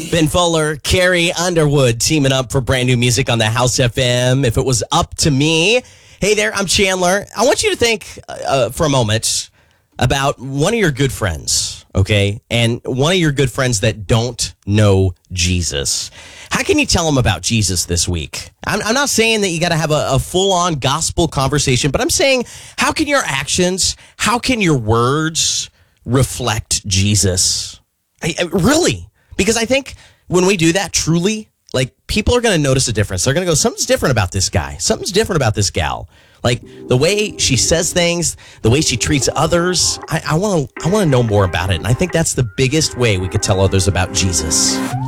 Ben Fuller, Carrie Underwood teaming up for brand new music on the House FM. If it was up to me. Hey there, I'm Chandler. I want you to think for a moment about one of your good friends, okay? And one of your good friends that don't know Jesus. How can you tell them about Jesus this week? I'm not saying that you got to have a full-on gospel conversation, but I'm saying how can your actions, how can your words reflect Jesus? Really? Because I think when we do that truly, like, people are going to notice a difference. They're going to go, something's different about this guy. Something's different about this gal. Like, the way she says things, the way she treats others. I want to know more about it. And I think that's the biggest way we could tell others about Jesus.